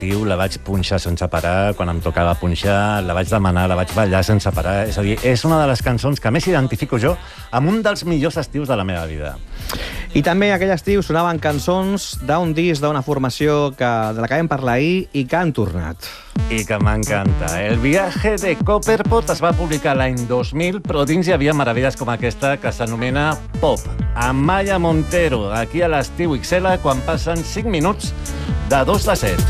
l'estiu la vaig punxar sense parar, quan em tocava punxar, la vaig demanar, la vaig ballar sense parar. És a dir, és una de les cançons que més identifico jo amb un dels millors estius de la meva vida. I també aquell estiu sonaven cançons d'un disc d'una formació de la que vam parlar ahir i que han tornat. I que m'encanta. El viaje de Copperpot es va publicar l'any 2000, però dins hi havia meravelles com aquesta que s'anomena Pop. Amaya Montero, aquí a l'estiu XL, quan passen 5 minuts de 2 de 7.